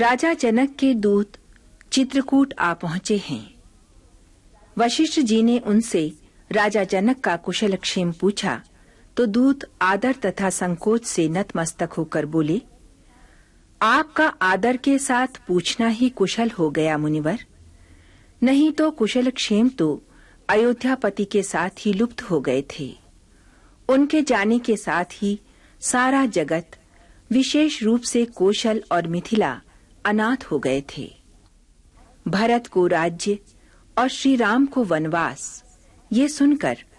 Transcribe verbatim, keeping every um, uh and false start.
राजा जनक के दूत चित्रकूट आ पहुंचे हैं। वशिष्ठ जी ने उनसे राजा जनक का कुशल क्षेम पूछा तो दूत आदर तथा संकोच से नतमस्तक होकर बोले, आपका आदर के साथ पूछना ही कुशल हो गया मुनिवर, नहीं तो कुशल क्षेम तो अयोध्यापति के साथ ही लुप्त हो गए थे। उनके जाने के साथ ही सारा जगत, विशेष रूप से कौशल और मिथिला अनाथ हो गए थे। भरत को राज्य और श्री राम को वनवास, ये सुनकर